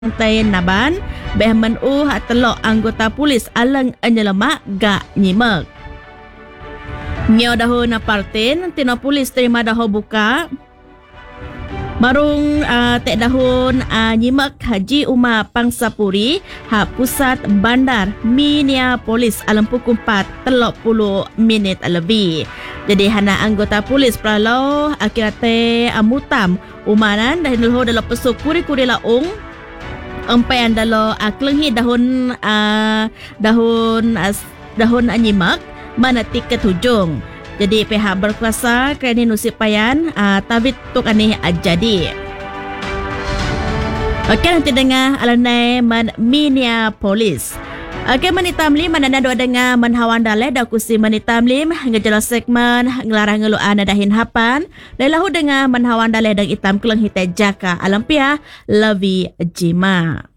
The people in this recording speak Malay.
Tayan Naban, behman at telok anggota polis alang anyalamak gak nyimak. Nyaw dahon na partin, tina polis terima dahon buka. Marung tek dahon nyimak Haji Umar Pangsapuri ha pusat bandar Minneapolis alam pukul 4 30 minit lebih. Jadi hana anggota polis pralau akhirate mutam umanan dah dulu dalam pesuk kuri-kuri laung empai andalo klenghi dahon nyimak mana tiket hujung. Jadi pihak berkuasa kerana nusipayan tabit tuk ani jadi. Okey nanti dengar alanai man Minneapolis. Okey manitamli mana nado dengar manhawan daleh dah kusi manitamlim ngejala segmen ngelarang ngeluan dahin hapan. Lelahu dengar manhawan daleh dang hitam kelang hitai jaka alampia Lavi Jima.